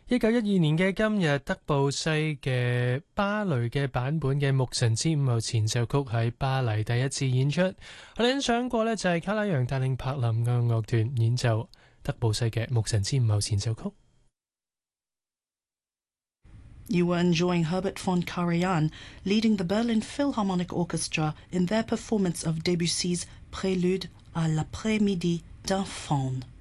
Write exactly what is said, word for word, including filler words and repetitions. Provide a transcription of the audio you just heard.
一九一二年嘅今日，德布西嘅芭蕾嘅版本嘅《牧神之午後前奏曲》喺巴黎第一次演出。我哋欣賞過呢，就係卡拉揚帶領柏林嘅樂團演奏德布西嘅《牧神之午後前奏曲》。 You were enjoying Herbert von Karajan leading the Berlin Philharmonic Orchestra in their performance of Debussy's Prélude à l'après-midi d'un faune.